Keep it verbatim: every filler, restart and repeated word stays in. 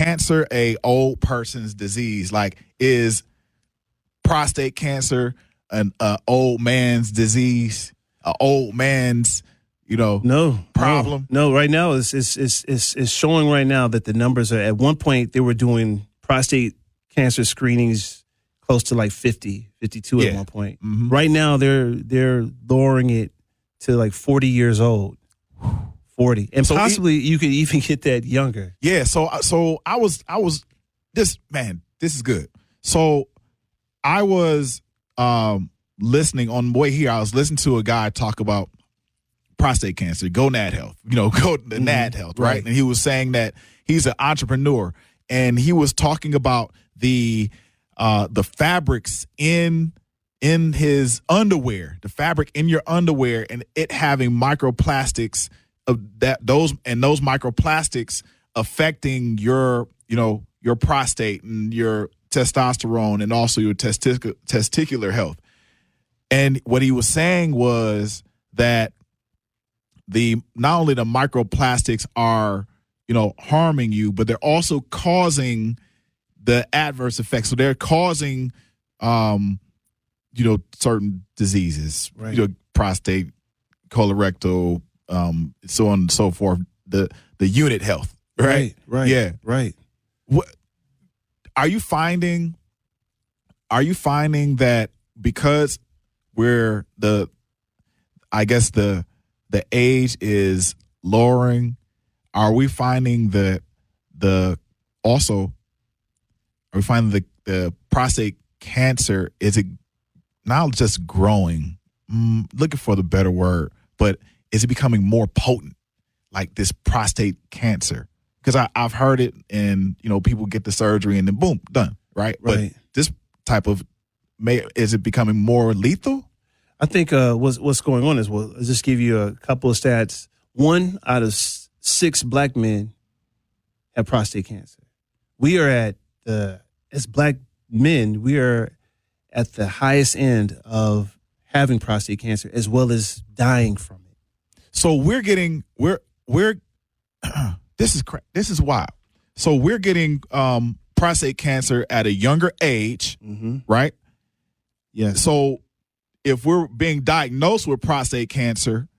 cancer a old person's disease? Like, is prostate cancer an uh, old man's disease? An old man's, you know, no problem? No, no right now it's, it's it's it's it's showing right now that the numbers are. At one point, they were doing prostate cancer screenings close to like fifty, fifty-two yeah. at one point. Mm-hmm. Right now, they're they're lowering it to like forty years old. forty. And so possibly it, you could even get that younger. Yeah, so so I was I was this man, this is good. So I was um listening on the way here, I was listening to a guy talk about prostate cancer, gonad health, you know, go the mm-hmm. N A D health, right? right? And he was saying that he's an entrepreneur, and he was talking about the uh the fabrics in in his underwear, the fabric in your underwear, and it having microplastics of that those and those microplastics affecting your, you know, your prostate and your testosterone and also your testic- testicular health. And what he was saying was that the not only the microplastics are, you know, harming you, but they're also causing the adverse effects. So they're causing um you know, certain diseases, right. you know, prostate, colorectal, um, so on and so forth. The the unit health, right? Right, right, yeah, right. What are you finding? Are you finding that because we're the, I guess the the age is lowering, are we finding that the also are we finding the the prostate cancer, is it not just growing, mm, looking for the better word, but is it becoming more potent, like this prostate cancer? Because I've heard it, and you know, people get the surgery and then boom, done, right? Right. But this type of, may is it becoming more lethal? I think uh, what's what's going on is, well, I'll just give you a couple of stats. One out of six black men have prostate cancer. We are at the as black men, we are at the highest end of having prostate cancer as well as dying from it. So we're getting we're we're this is cra- this is wild. So we're getting um, prostate cancer at a younger age, mm-hmm. right? Yes. So if we're being diagnosed with prostate cancer